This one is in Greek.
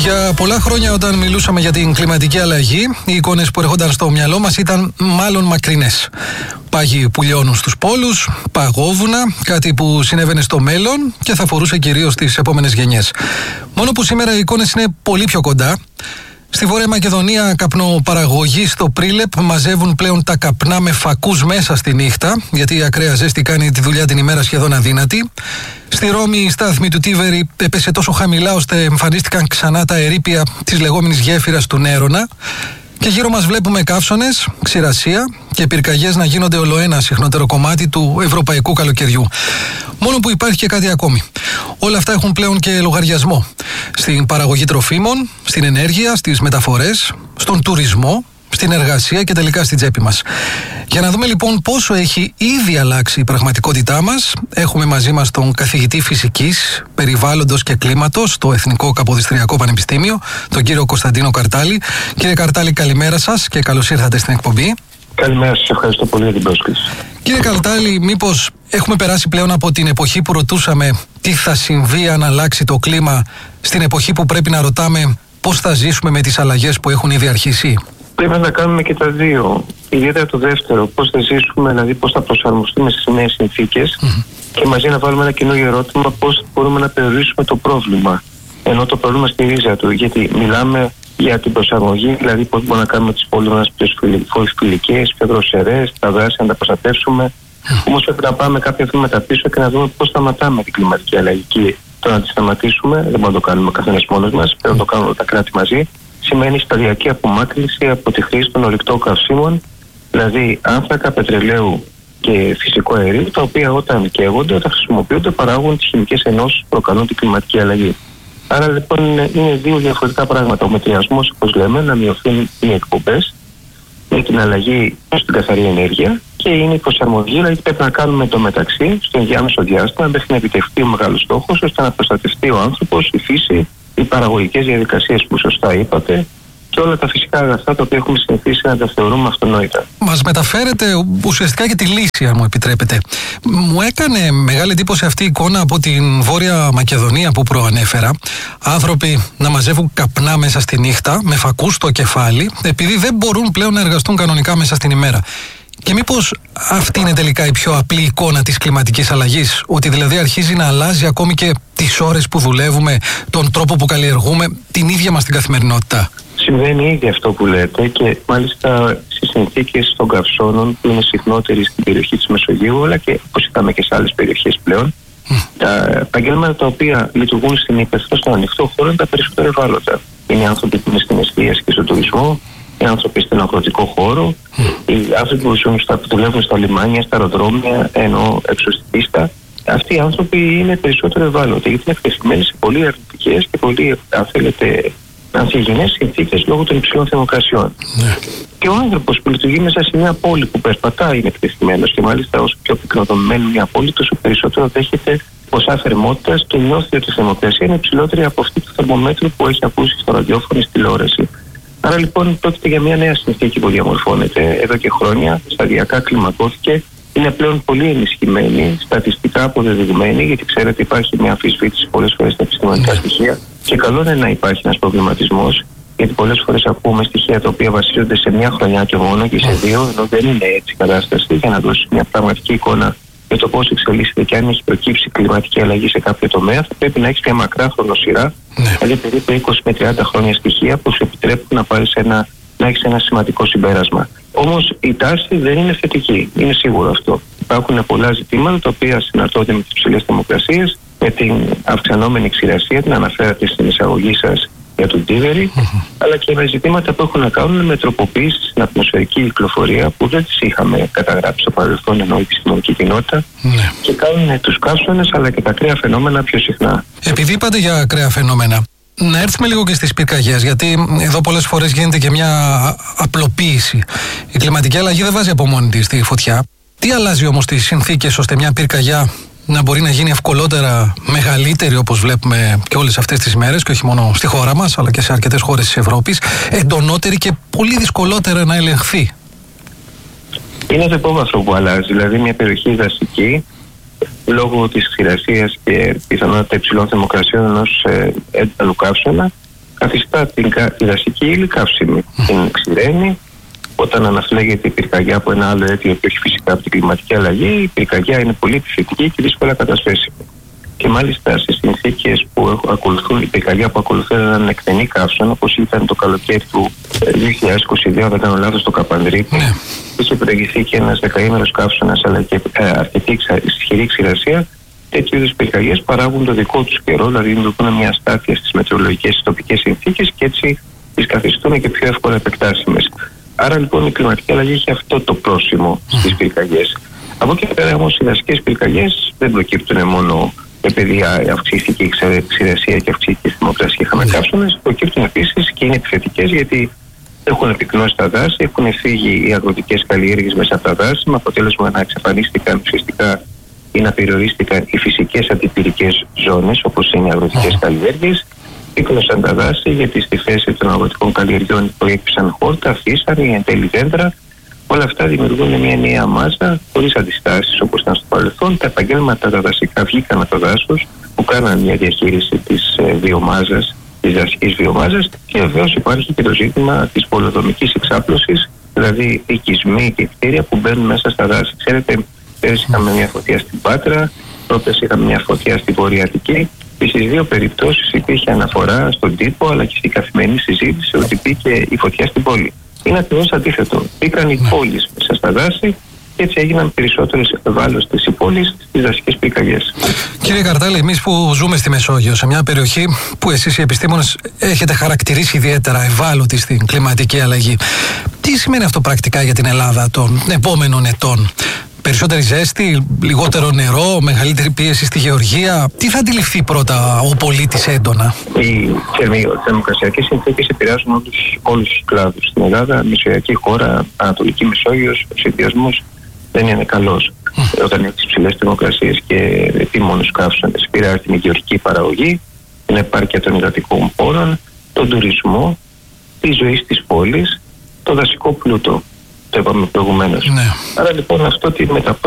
Για πολλά χρόνια, όταν μιλούσαμε για την κλιματική αλλαγή, οι εικόνες που έρχονταν στο μυαλό μας ήταν μάλλον μακρινές. Πάγοι που λιώνουν στους πόλους, παγόβουνα, κάτι που συνέβαινε στο μέλλον και θα αφορούσε κυρίως τις επόμενες γενιές. Μόνο που σήμερα οι εικόνες είναι πολύ πιο κοντά. Στη Βόρεια Μακεδονία, καπνοπαραγωγοί στο Πρίλεπ μαζεύουν πλέον τα καπνά με φακούς μέσα στη νύχτα, γιατί η ακραία ζέστη κάνει τη δουλειά την ημέρα σχεδόν αδύνατη. Στη Ρώμη, η στάθμη του Τίβερη έπεσε τόσο χαμηλά ώστε εμφανίστηκαν ξανά τα ερείπια της λεγόμενης γέφυρας του Νέρονα. Και γύρω μας βλέπουμε καύσωνες, ξηρασία και πυρκαγιές να γίνονται ολοένα συχνότερο κομμάτι του ευρωπαϊκού καλοκαιριού. Μόνο που υπάρχει και κάτι ακόμη. Όλα αυτά έχουν πλέον και λογαριασμό. Στην παραγωγή τροφίμων, στην ενέργεια, στις μεταφορές, στον τουρισμό, στην εργασία και τελικά στην τσέπη μας. Για να δούμε λοιπόν πόσο έχει ήδη αλλάξει η πραγματικότητά μας, έχουμε μαζί μας τον καθηγητή φυσικής, περιβάλλοντος και κλίματος στο Εθνικό Καποδιστριακό Πανεπιστήμιο, τον κύριο Κωνσταντίνο Καρτάλη. Κύριε Καρτάλη, καλημέρα σας και καλώς ήρθατε στην εκπομπή. Καλημέρα σας, ευχαριστώ πολύ για την πρόσκληση. Κύριε Καρτάλη, μήπως έχουμε περάσει πλέον από την εποχή που ρωτούσαμε τι θα συμβεί αν αλλάξει το κλίμα, στην εποχή που πρέπει να ρωτάμε πώς θα ζήσουμε με τις αλλαγές που έχουν ήδη αρχίσει? Πρέπει να κάνουμε και τα δύο. Ιδιαίτερα το δεύτερο, πώς θα ζήσουμε, δηλαδή πώς θα προσαρμοστούμε στις νέες συνθήκες, και μαζί να βάλουμε ένα καινούργιο ερώτημα, πώς μπορούμε να περιορίσουμε το πρόβλημα, ενώ το πρόβλημα στη ρίζα του. Γιατί μιλάμε για την προσαρμογή, δηλαδή πώς μπορούμε να κάνουμε τις πόλεις μας πιο φιλικές, πιο δροσερές, τα δάση να τα προστατεύσουμε. Όμως πρέπει να πάμε κάποια βήματα πίσω και να δούμε πώς σταματάμε την κλιματική αλλαγή. Και το να τη σταματήσουμε δεν μπορούμε να το κάνουμε καθένας μόνος μας, πρέπει να το κάνουμε τα κράτη μαζί. Σημαίνει σταδιακή απομάκρυνση από τη χρήση των ορυκτών καυσίμων, δηλαδή άνθρακα, πετρελαίου και φυσικό αερίο, τα οποία όταν καίγονται, όταν χρησιμοποιούνται, παράγουν τις χημικές ενώσεις που προκαλούν την κλιματική αλλαγή. Άρα λοιπόν είναι δύο διαφορετικά πράγματα. Ο μετριασμός, όπως λέμε, να μειωθούν οι εκπομπές με την αλλαγή στην καθαρή ενέργεια, και είναι η προσαρμογή, δηλαδή πρέπει να κάνουμε το μεταξύ στο ενδιάμεσο διάστημα μέχρι να επιτευχθεί ο μεγάλος στόχος, ώστε να προστατευτεί ο άνθρωπος, η φύση, οι παραγωγικές διαδικασίες που σωστά είπατε και όλα τα φυσικά αγαθά τα οποία έχουμε συνηθίσει να τα θεωρούμε αυτονόητα. Μας μεταφέρετε ουσιαστικά και τη λύση, αν μου επιτρέπετε. Μου έκανε μεγάλη εντύπωση αυτή η εικόνα από την Βόρεια Μακεδονία που προανέφερα. Άνθρωποι να μαζεύουν καπνά μέσα στη νύχτα με φακούς στο κεφάλι, επειδή δεν μπορούν πλέον να εργαστούν κανονικά μέσα στην ημέρα. Και μήπως αυτή είναι τελικά η πιο απλή εικόνα της κλιματικής αλλαγής, ότι δηλαδή αρχίζει να αλλάζει ακόμη και τις ώρες που δουλεύουμε, τον τρόπο που καλλιεργούμε, την ίδια μας την καθημερινότητα? Συμβαίνει ήδη αυτό που λέτε, και μάλιστα στις συνθήκες των καυσώνων που είναι συχνότεροι στην περιοχή της Μεσογείου, αλλά και όπως είδαμε και σε άλλες περιοχές πλέον, τα επαγγέλματα τα οποία λειτουργούν στην ύπαιθρο, στον ανοιχτό χώρο, είναι τα περισσότερα ευάλωτα. Είναι οι άνθρωποι που είναι στην εστίαση και στον τουρισμό, οι άνθρωποι στον αγροτικό χώρο, οι άνθρωποι που δουλεύουν στα λιμάνια, στα αεροδρόμια, ενώ έξω στη πίστα. Αυτοί οι άνθρωποι είναι περισσότερο ευάλωτοι, γιατί είναι εκτεθειμένοι σε πολύ αρνητικές και πολύ, αν θέλετε, ανθυγιεινές συνθήκες λόγω των υψηλών θερμοκρασιών. Και ο άνθρωπος που λειτουργεί μέσα σε μια πόλη που περπατάει είναι εκτεθειμένος, και μάλιστα όσο πιο πυκνοδομημένη μια πόλη, τόσο περισσότερο δέχεται ποσά θερμότητας και νιώθει ότι η θερμοκρασία είναι υψηλότερη από αυτή του θερμομέτρου που έχει ακούσει στο ραδιόφωνο, στη τηλεόραση. Άρα λοιπόν πρόκειται για μια νέα συνθήκη που διαμορφώνεται εδώ και χρόνια, σταδιακά κλιμακώθηκε, είναι πλέον πολύ ενισχυμένη, στατιστικά αποδεδειγμένη, γιατί ξέρετε υπάρχει μια αμφισβήτηση πολλές φορές στα επιστημονικά στοιχεία, και καλό είναι να υπάρχει ένας προβληματισμός, γιατί πολλές φορές ακούμε στοιχεία τα οποία βασίζονται σε μια χρονιά και μόνο και σε δύο, ενώ δεν είναι έτσι η κατάσταση, για να δώσει μια πραγματική εικόνα για το πώς εξελίσσεται και αν έχει προκύψει κλιματική αλλαγή σε κάποιο τομέα, θα πρέπει να έχει μια μακρά χρονοσυρά, δηλαδή περίπου 20 με 30 χρόνια στοιχεία που σου επιτρέπουν να έχει ένα σημαντικό συμπέρασμα. Όμως η τάση δεν είναι θετική, είναι σίγουρο αυτό. Υπάρχουν πολλά ζητήματα τα οποία συναρτώνται με τις ψηλές θερμοκρασίες, με την αυξανόμενη ξηρασία, την αναφέρατε στην εισαγωγή σας για τον Τίβερη, αλλά και με ζητήματα που έχουν να κάνουν με τροποποιήσεις στην ατμοσφαιρική κυκλοφορία που δεν τις είχαμε καταγράψει στο παρελθόν, ενώ η επιστημονική κοινότητα, και κάνουν τους καύσωνες αλλά και τα ακραία φαινόμενα πιο συχνά. Επειδή είπατε για ακραία φαινόμενα, να έρθουμε λίγο και στις πυρκαγιές, γιατί εδώ πολλές φορές γίνεται και μια απλοποίηση. Η κλιματική αλλαγή δεν βάζει από μόνη της τη φωτιά. Τι αλλάζει όμως τις συνθήκες ώστε μια πυρκαγιά να μπορεί να γίνει ευκολότερα μεγαλύτερη, όπως βλέπουμε και όλες αυτές τις μέρες, και όχι μόνο στη χώρα μας αλλά και σε αρκετές χώρες της Ευρώπης, εντονότερη και πολύ δυσκολότερα να ελεγχθεί? Είναι το υπόβαθρο που αλλάζει, δηλαδή μια περιοχή δασική, λόγω της ξηρασίας και πιθανότητα υψηλών θερμοκρασιών ενός έντονου καύσωνα, καθιστά τη δασική ύλη καύσιμη. Την ξηραίνει. Όταν αναφλέγεται η πυρκαγιά από ένα άλλο αίτιο και όχι φυσικά από την κλιματική αλλαγή, η πυρκαγιά είναι πολύ επιθετική και δύσκολα κατασβέσιμη. Και μάλιστα σε συνθήκες που ακολουθούν, η πυρκαγιά που ακολουθούν έναν εκτενή καύσωνα, όπως ήταν το καλοκαίρι του 2022, αν δεν κάνω λάθος, στο Καπανδρίκι, είχε προηγηθεί και ένας δεκαήμερος καύσωνας, αλλά και αρκετή ισχυρή ξηρασία. Τέτοιου είδους πυρκαγιές παράγουν το δικό τους καιρό, δηλαδή δημιουργούν μια αστάθεια στις μετεωρολογικές τοπικές συνθήκες και έτσι τις καθιστούν και πιο εύκολα επεκτάσιμες. Άρα λοιπόν η κλιματική αλλαγή έχει αυτό το πρόσημο στις πυρκαγιές. Από εκεί πέρα όμως οι δασικές πυρκαγιές δεν προκύπτουν μόνο επειδή αυξήθηκε η ξηρασία και αυξήθηκε η θερμοκρασία και είχαμε καύσωνες, προκύπτουν επίσης και είναι επιθετικές γιατί έχουν επικνώσει τα δάση, έχουν φύγει οι αγροτικές καλλιέργειες μέσα από τα δάση, με αποτέλεσμα να εξαφανίστηκαν ουσιαστικά ή να περιορίστηκαν οι φυσικές αντιπυρικές ζώνες, όπως είναι οι αγροτικές καλλιέργειες. Πύκνωσαν τα δάση γιατί στη θέση των αγροτικών καλλιεργειών προέκυψαν χόρτα, φύσαροι, εν τέλει δέντρα. Όλα αυτά δημιουργούν μια νέα μάζα χωρίς αντιστάσεις όπως ήταν στο παρελθόν. Τα επαγγέλματα τα δασικά βγήκαν από το δάσος που κάναν μια διαχείριση της βιομάζας, της δασικής βιομάζας, και βεβαίως υπάρχει και το ζήτημα της πολεοδομικής εξάπλωσης, δηλαδή οικισμοί και κτίρια που μπαίνουν μέσα στα δάση. Ξέρετε, πέρυσι είχαμε μια φωτιά στην Πάτρα, πρόπερσι είχαμε μια φωτιά στη Βόρεια Αττική. Και στις δύο περιπτώσεις υπήρχε αναφορά στον τύπο αλλά και στην καθημερινή συζήτηση ότι μπήκε η φωτιά στην πόλη. Είναι ακριβώς αντίθετο. Μπήκαν οι πόλεις μέσα στα δάση και έτσι έγιναν περισσότερες ευάλωτες οι πόλεις στις δασικές πυρκαγιές. Κύριε Καρτάλη, εμείς που ζούμε στη Μεσόγειο, σε μια περιοχή που εσείς οι επιστήμονες έχετε χαρακτηρίσει ιδιαίτερα ευάλωτη στην κλιματική αλλαγή, τι σημαίνει αυτό πρακτικά για την Ελλάδα των επόμενων ετών? Περισσότερη ζέστη, λιγότερο νερό, μεγαλύτερη πίεση στη γεωργία? Τι θα αντιληφθεί πρώτα ο πολίτης έντονα? Οι θερμοκρασιακές συνθήκες επηρεάζουν όλους τους κλάδους. Στην Ελλάδα, μεσογειακή χώρα, Ανατολική Μεσόγειος, ο συνδυασμός δεν είναι καλός. Όταν έχει τις ψηλές θερμοκρασίες και επίμονους καύσωνες, επηρεάζει την γεωργική παραγωγή, την επάρκεια των υδατικών πόρων, τον τουρισμό, τη ζωή της πόλης, το δασικό πλούτο. Το είπαμε προηγουμένως. Άρα λοιπόν αυτό τη